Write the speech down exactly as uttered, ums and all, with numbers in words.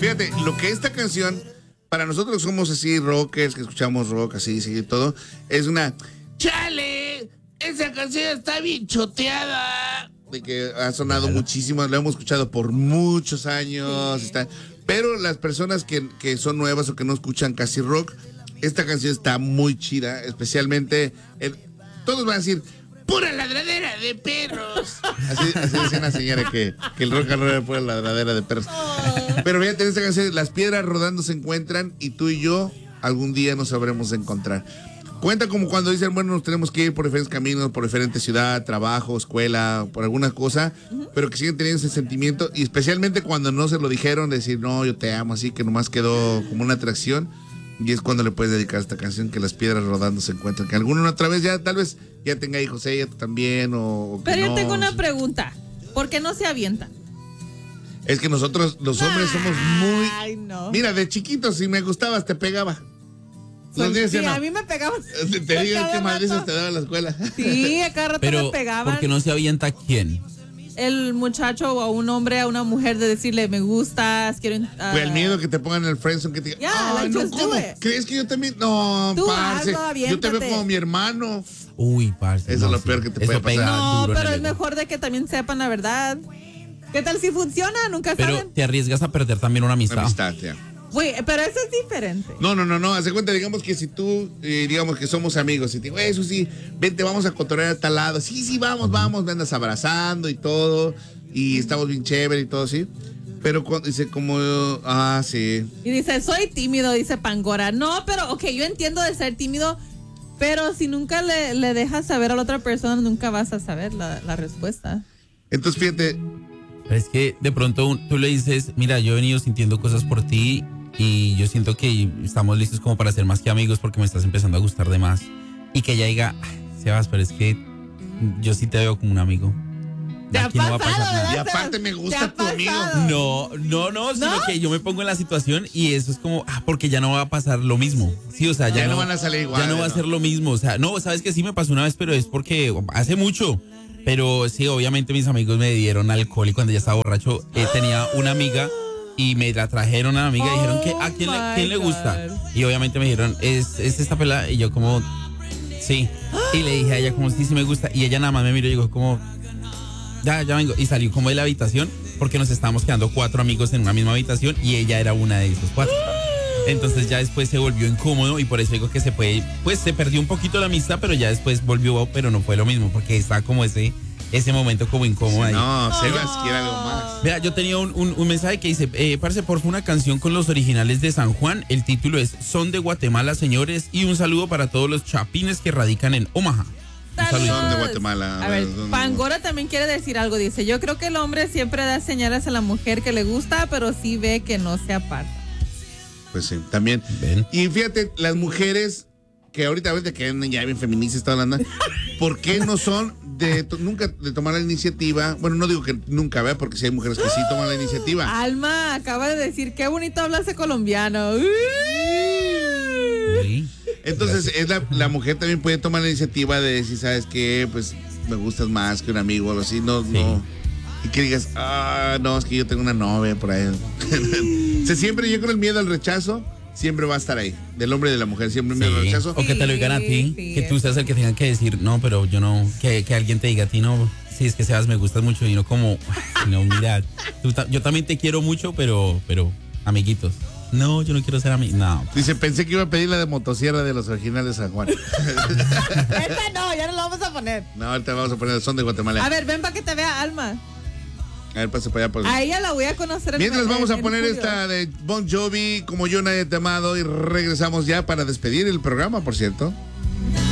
Fíjate, lo que esta canción, para nosotros somos así rockers, que escuchamos rock así, sí, todo, es una... ¡Chale! Esa canción está bien choteada. De que ha sonado claro. muchísimo, lo hemos escuchado por muchos años, sí. está... Pero las personas que, que son nuevas o que no escuchan casi rock, esta canción está muy chida, especialmente, el, todos van a decir, ¡pura ladradera de perros! Así, así decía una señora que, que el rock and roll era pura ladradera de perros. Oh. Pero fíjate, en esta canción, las piedras rodando se encuentran y tú y yo algún día nos sabremos encontrar. Cuenta como cuando dicen, bueno, nos tenemos que ir por diferentes caminos, por diferentes ciudad, trabajo, escuela, por alguna cosa, uh-huh. pero que siguen teniendo ese sentimiento, y especialmente cuando no se lo dijeron, decir, no, yo te amo, así que nomás quedó como una atracción, y es cuando le puedes dedicar esta canción, que las piedras rodando se encuentran, que alguno otra vez ya, tal vez, ya tenga hijos ella también, o, o Pero yo no. tengo una pregunta, ¿por qué no se avienta? Es que nosotros, los hombres, somos muy... Ay, no. Mira, de chiquitos, si me gustabas, te pegaba. Los días sí, no. A mí me pegaban. Te, te digo que madrizas te daba en la escuela. Sí, a cada rato Pero, me pegaban. ¿por qué no se avienta quién? El muchacho o a un hombre, a una mujer, de decirle, me gustas, quiero... Uh... Pues el miedo que te pongan en el friendzone, que te digan, yeah, ay, like no, ¿cómo? ¿Crees que yo también? No, Tú parce, hazlo, yo te veo como mi hermano. Uy, parce. Eso no, es lo peor que te Eso puede pasar. No, pero es mejor de que también sepan la verdad. ¿Qué tal si funciona? Nunca pero saben. Te arriesgas a perder también una amistad. Una amistad, ya. Uy, pero eso es diferente. No, no, no, no. Hace cuenta, digamos que si tú, eh, digamos que somos amigos, y te digo, eso sí, vente, vamos a cotorrear a tal lado. Sí, sí, vamos, vamos, me andas abrazando y todo. Y estamos bien chévere y todo así. Pero cuando dice como, ah, sí. Y dice, soy tímido, dice Pangora. No, pero, ok, yo entiendo de ser tímido, pero si nunca le, le dejas saber a la otra persona, nunca vas a saber la, la respuesta. Entonces, fíjate. Pero es que de pronto tú le dices, mira, yo he venido sintiendo cosas por ti y yo siento que estamos listos como para ser más que amigos porque me estás empezando a gustar de más. Y que ella diga, Sebas, pero es que yo sí te veo como un amigo. ¿Te ha pasado, no va a pasar nada. Y aparte me gusta tu amigo. No, no, no, sino ¿No? que yo me pongo en la situación y eso es como, ah, porque ya no va a pasar lo mismo. Sí, o sea, ya, ya no, no van a salir igual. Ya no va ¿no? a ser lo mismo. O sea, no, sabes que sí me pasó una vez, pero es porque hace mucho. Pero sí, obviamente mis amigos me dieron alcohol y cuando ya estaba borracho, eh, tenía una amiga y me la trajeron a la amiga y dijeron que a quién, le, quién le gusta. Y obviamente me dijeron, es, es esta pelada. Y yo como, sí. Y le dije a ella como, sí, sí me gusta. Y ella nada más me miró y dijo como, ya, ya vengo. Y salió como de la habitación porque nos estábamos quedando cuatro amigos en una misma habitación y ella era una de esos cuatro. Entonces ya después se volvió incómodo y por eso digo que se puede, pues se perdió un poquito la amistad, pero ya después volvió, pero no fue lo mismo porque está como ese, ese momento como incómodo sí, ahí. No, Sebas oh. quiere algo más. Vea, yo tenía un, un, un mensaje que dice, eh, parce, por favor, una canción con los originales de San Juan. El título es Son de Guatemala, señores, y un saludo para todos los chapines que radican en Omaha. Son de Guatemala. A ver, Pangora también quiere decir algo. Dice, yo creo que el hombre siempre da señales a la mujer que le gusta, pero sí ve que no se aparta. Pues sí, también. ¿Ven? Y fíjate, las mujeres que ahorita, ahorita que ya bien feministas está hablando, ¿por qué no son de to- nunca de tomar la iniciativa? Bueno, no digo que nunca, ¿verdad? Porque sí hay mujeres que sí toman la iniciativa. Alma acaba de decir, qué bonito hablarse colombiano. Uy. Entonces, es la, la mujer también puede tomar la iniciativa de decir, ¿sabes qué? Pues me gustas más que un amigo o algo así, no, sí. no. Y que digas, ah, no, es que yo tengo una novia por ahí. O sea, siempre yo creo el miedo al rechazo siempre va a estar ahí. Del hombre y de la mujer, siempre el miedo sí. al rechazo. O que te lo digan a ti, sí, que tú seas el que tenga que decir, no, pero yo no, que, que alguien te diga a ti, no, sí, es que Sebas me gustas mucho y no como, no, mira, tú, yo también te quiero mucho, pero, pero, amiguitos. No, yo no quiero ser amigo. No. Dice, pensé que iba a pedir la de motosierra de los originales de San Juan. Esta no, ya no la vamos a poner. No, ahorita vamos a poner el Son de Guatemala. A ver, ven para que te vea Alma. A ver, pase para allá. Pues. A ella la voy a conocer. Mientras en, vamos en, a poner en esta de Bon Jovi, Como yo nadie te ha amado, y regresamos ya para despedir el programa, por cierto.